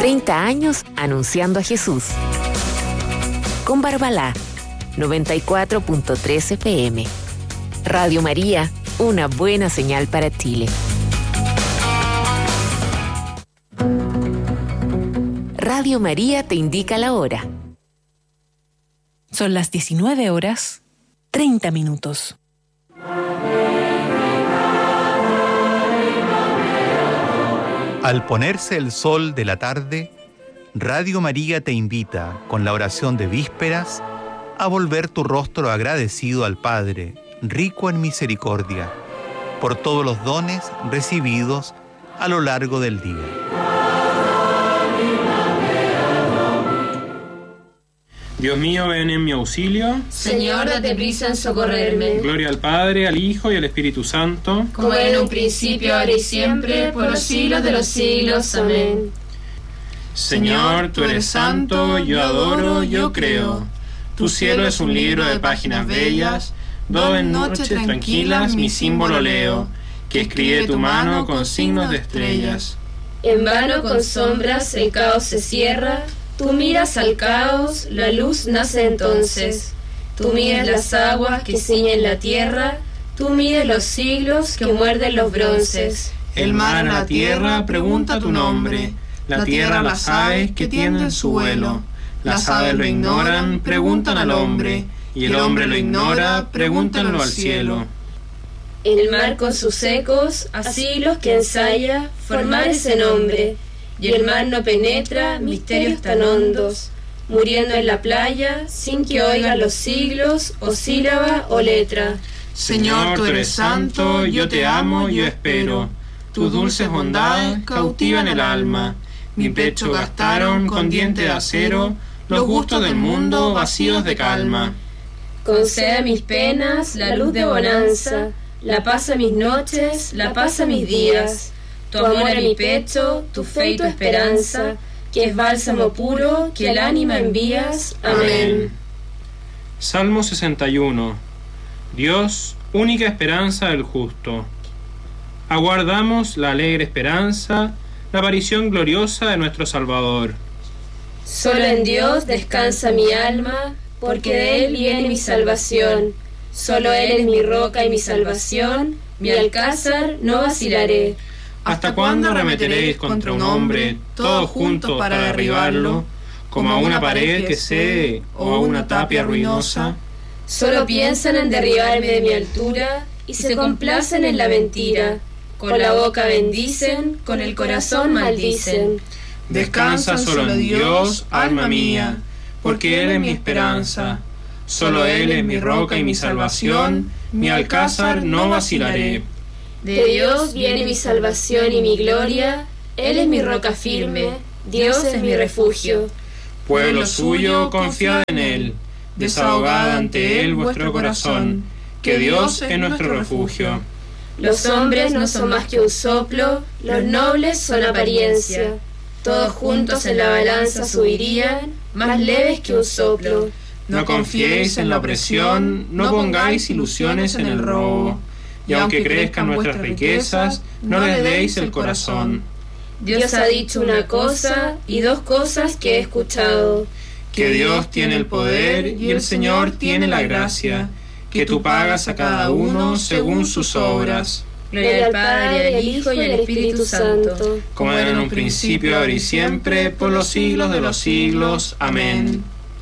30 años anunciando a Jesús. Con Barbalá, 94.3 FM. Radio María, una buena señal para Chile. Radio María te indica la hora. Son las 19:30. Al ponerse el sol de la tarde, Radio María te invita, con la oración de vísperas, a volver tu rostro agradecido al Padre, rico en misericordia, por todos los dones recibidos a lo largo del día. Dios mío, ven en mi auxilio. Señor, date prisa en socorrerme. Gloria al Padre, al Hijo y al Espíritu Santo. Como en un principio, ahora y siempre, por los siglos de los siglos. Amén. Señor, tú eres santo, yo adoro, yo creo. Tu cielo es un libro de páginas bellas, donde en noches tranquilas mi símbolo leo, que escribe tu mano con signos de estrellas. En vano con sombras el caos se cierra. Tú miras al caos, la luz nace entonces. Tú mides las aguas que ciñen la tierra, tú mides los siglos que muerden los bronces. El mar a la tierra pregunta tu nombre, la tierra a las aves que tienden su vuelo. Las aves lo ignoran, preguntan al hombre, y el hombre lo ignora, pregúntanlo al cielo. El mar con sus ecos, a siglos que ensaya, formar ese nombre. Y el mar no penetra misterios tan hondos, muriendo en la playa sin que oigan los siglos o sílaba o letra. Señor, tú eres santo, yo te amo, yo espero. Tus dulces bondades cautivan el alma. Mi pecho gastaron con diente de acero los gustos del mundo vacíos de calma. Concede a mis penas la luz de bonanza, la paz a mis noches, la paz a mis días. Tu amor a mi pecho, tu fe y tu esperanza, que es bálsamo puro que el ánima envías. Amén. Salmo 61. Dios, única esperanza del justo. Aguardamos la alegre esperanza, la aparición gloriosa de nuestro Salvador. Solo en Dios descansa mi alma, porque de Él viene mi salvación. Solo Él es mi roca y mi salvación, mi alcázar no vacilaré. ¿Hasta cuándo arremeteréis contra un hombre, todos juntos para derribarlo, como a una pared que cede o a una tapia ruinosa? Solo piensan en derribarme de mi altura y se complacen en la mentira. Con la boca bendicen, con el corazón maldicen. Descansa solo en Dios, alma mía, porque Él es mi esperanza. Solo Él es mi roca y mi salvación, mi alcázar no vacilaré. De Dios viene mi salvación y mi gloria, Él es mi roca firme, Dios es mi refugio. Pueblo suyo, confiad en Él, desahogad ante Él vuestro corazón, que Dios es nuestro refugio. Los hombres no son más que un soplo, los nobles son apariencia. Todos juntos en la balanza subirían, más leves que un soplo. No confiéis en la opresión, no pongáis ilusiones en el robo. Y aunque crezcan nuestras riquezas, no les deis el corazón. Dios ha dicho una cosa y dos cosas que he escuchado. Que Dios tiene el poder y el Señor tiene la gracia, que tú pagas a cada uno según sus obras. Gloria al Padre, al Hijo y al Espíritu Santo. Como era en un principio, ahora y siempre, por los siglos de los siglos. Amén.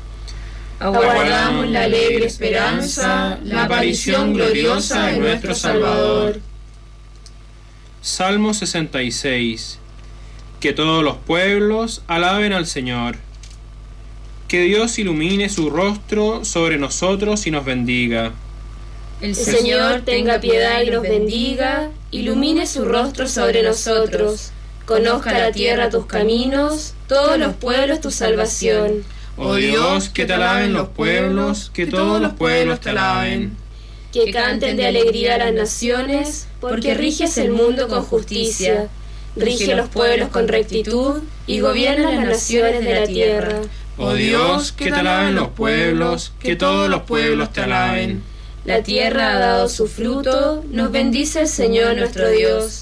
Aguardamos la alegre esperanza, la aparición gloriosa de nuestro Salvador. Salmo 66. Que todos los pueblos alaben al Señor. Que Dios ilumine su rostro sobre nosotros y nos bendiga. El Señor tenga piedad y nos bendiga, ilumine su rostro sobre nosotros. Conozca la tierra tus caminos, todos los pueblos tu salvación. Oh Dios, que te alaben los pueblos, que todos los pueblos te alaben. Que canten de alegría las naciones, porque riges el mundo con justicia. Rige los pueblos con rectitud y gobierna las naciones de la tierra. Oh Dios, que te alaben los pueblos, que todos los pueblos te alaben. La tierra ha dado su fruto, nos bendice el Señor nuestro Dios.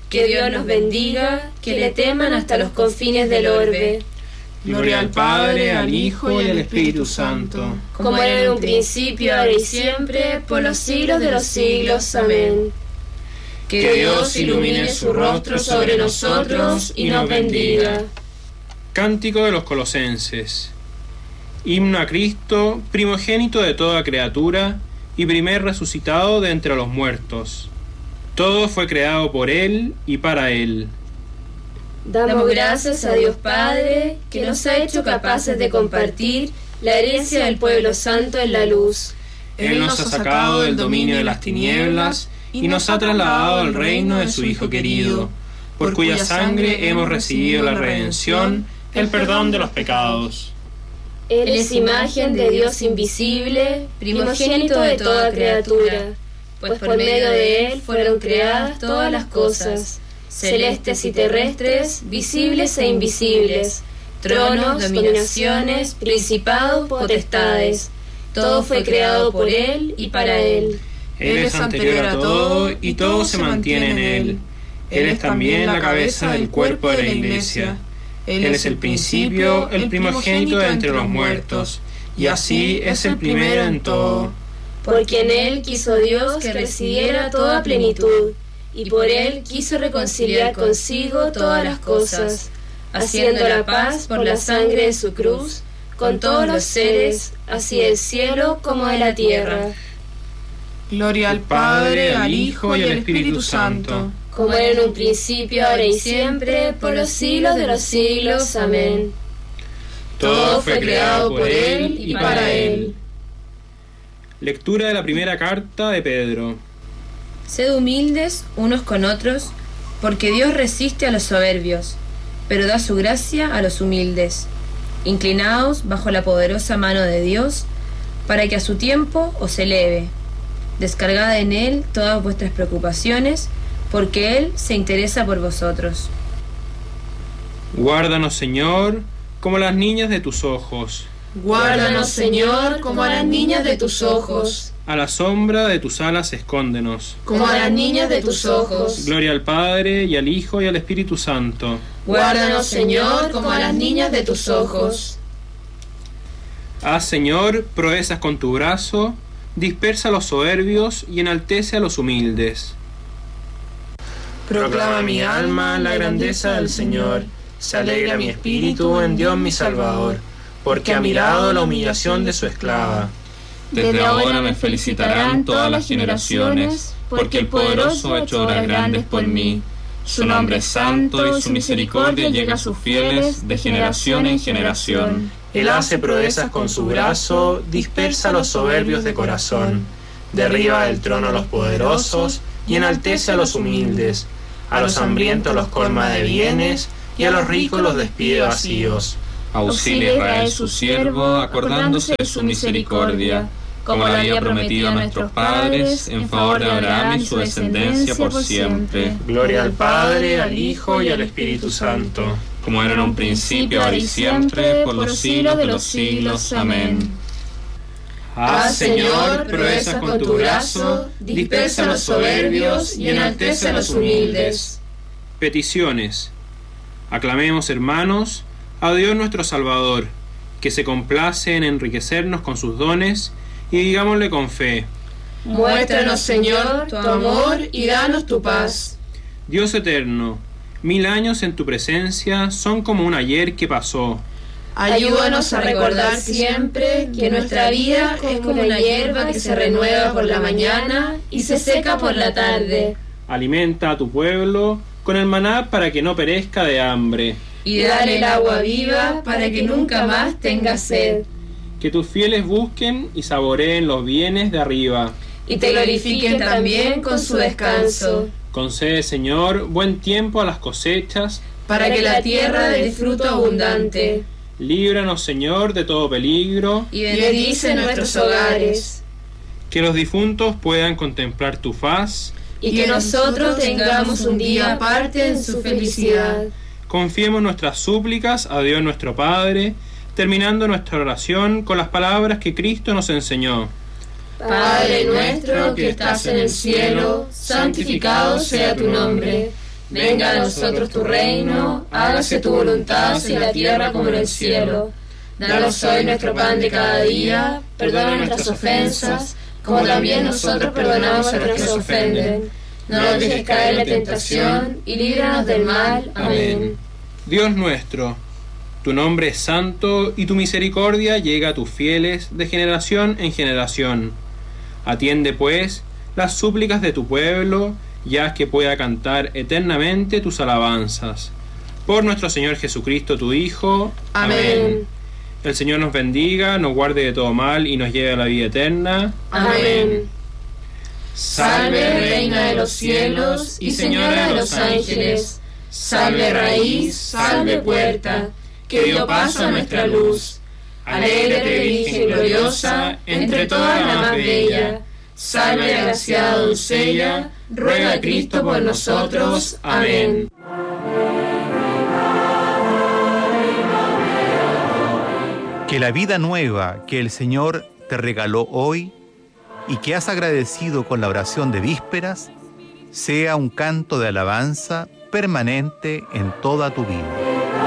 Que Dios nos bendiga, que le teman hasta los confines del orbe. Gloria al Padre, al Hijo y al Espíritu Santo. Como era en un principio, ahora y siempre, por los siglos de los siglos. Amén. Que Dios ilumine su rostro sobre nosotros y nos bendiga. Cántico de los Colosenses. Himno a Cristo, primogénito de toda criatura y primer resucitado de entre los muertos. Todo fue creado por Él y para Él. Damos gracias a Dios Padre, que nos ha hecho capaces de compartir la herencia del pueblo santo en la luz. Él nos ha sacado del dominio de las tinieblas y nos ha trasladado al reino de su Hijo querido, por cuya sangre hemos recibido la redención, el perdón de los pecados. Él es imagen de Dios invisible, primogénito de toda criatura, pues por medio de Él fueron creadas todas las cosas, celestes y terrestres, visibles e invisibles, tronos, dominaciones, principados, potestades. Todo fue creado por Él y para Él. Él es anterior a todo y todo se mantiene en Él. Él es también la cabeza del cuerpo de la Iglesia. Él es el principio, el primogénito de entre los muertos, y así es el primero en todo. Porque en Él quiso Dios que residiera toda plenitud, y por Él quiso reconciliar consigo todas las cosas, haciendo la paz por la sangre de su cruz, con todos los seres, así del cielo como de la tierra. Gloria al Padre, al Hijo y al Espíritu Santo. Como era en un principio, ahora y siempre, por los siglos de los siglos. Amén. Todo fue creado por Él y para Él. Lectura de la primera carta de Pedro. Sed humildes unos con otros, porque Dios resiste a los soberbios, pero da su gracia a los humildes. Inclinaos bajo la poderosa mano de Dios, para que a su tiempo os eleve. Descargad en Él todas vuestras preocupaciones, porque Él se interesa por vosotros. Guárdanos, Señor, como las niñas de tus ojos. Guárdanos, Señor, como a las niñas de tus ojos. A la sombra de tus alas escóndenos. Como a las niñas de tus ojos. Gloria al Padre, y al Hijo, y al Espíritu Santo. Guárdanos, Señor, como a las niñas de tus ojos. Haz, Señor, proezas con tu brazo, dispersa a los soberbios y enaltece a los humildes. Proclama mi alma la grandeza del Señor, se alegra mi espíritu en Dios mi Salvador, porque ha mirado la humillación de su esclava. Desde ahora me felicitarán todas las generaciones, porque el Poderoso ha hecho obras grandes por mí. Su nombre es santo y su misericordia llega a sus fieles de generación en generación. Él hace proezas con su brazo, dispersa a los soberbios de corazón, derriba del trono a los poderosos y enaltece a los humildes. A los hambrientos los colma de bienes y a los ricos los despide vacíos. Auxilia a Israel su siervo, acordándose de su misericordia, como lo había prometido a nuestros padres, en favor de Abraham y su descendencia por siempre. Gloria al Padre, al Hijo y al Espíritu Santo. Como era en un principio, ahora y siempre, por los siglos de los siglos. Amén. Haz, Señor, proezas con tu brazo, dispersa a los soberbios y enaltece a los humildes. Peticiones. Aclamemos, hermanos, a Dios nuestro Salvador, que se complace en enriquecernos con sus dones, y digámosle con fe: Muéstranos, Señor, tu amor y danos tu paz. Dios eterno, 1000 años en tu presencia son como un ayer que pasó. Ayúdanos a recordar siempre que nuestra vida es como una hierba que se renueva por la mañana y se seca por la tarde. Alimenta a tu pueblo con el maná para que no perezca de hambre. Y dale el agua viva para que nunca más tenga sed. Que tus fieles busquen y saboreen los bienes de arriba. Y te glorifiquen también con su descanso. Concede, Señor, buen tiempo a las cosechas, para que la tierra dé fruto abundante. Líbranos, Señor, de todo peligro, y bendice nuestros hogares. Que los difuntos puedan contemplar tu faz, y que nosotros tengamos un día aparte en su felicidad. Confiemos nuestras súplicas a Dios nuestro Padre, terminando nuestra oración con las palabras que Cristo nos enseñó. Padre nuestro que estás en el cielo, santificado sea tu nombre. Venga a nosotros tu reino, hágase tu voluntad en la tierra como en el cielo. Danos hoy nuestro pan de cada día, perdona nuestras ofensas, como también nosotros perdonamos a los que nos ofenden. No nos dejes caer en la tentación y líbranos del mal. Amén. Dios nuestro, tu nombre es santo y tu misericordia llega a tus fieles de generación en generación. Atiende, pues, las súplicas de tu pueblo, y haz que pueda cantar eternamente tus alabanzas. Por nuestro Señor Jesucristo, tu Hijo. Amén. El Señor nos bendiga, nos guarde de todo mal y nos lleve a la vida eterna. Amén. Salve, Reina de los cielos y Señora de los ángeles. Salve raíz, salve puerta, que dio paso a nuestra luz. Alégrate, Virgen gloriosa, entre todas la más bella. Salve, agraciada doncella, ruega a Cristo por nosotros. Amén. Que la vida nueva que el Señor te regaló hoy y que has agradecido con la oración de vísperas sea un canto de alabanza permanente en toda tu vida.